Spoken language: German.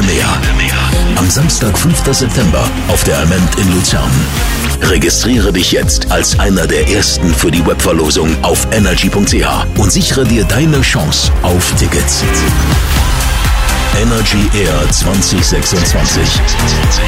Meer. Am Samstag, 5. September auf der Alment in Luzern. Registriere dich jetzt als einer der Ersten für die Webverlosung auf energy.ch und sichere dir deine Chance auf Tickets. Energy Air 2026.